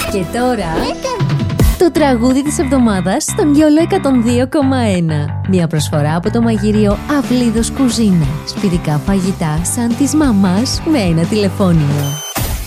Και τώρα το τραγούδι της εβδομάδας στον YOLO 102,1. Μια προσφορά από το μαγείριο Αυλίδος Κουζίνα. Σπιτικά φαγητά σαν της μαμάς με ένα τηλεφώνημα.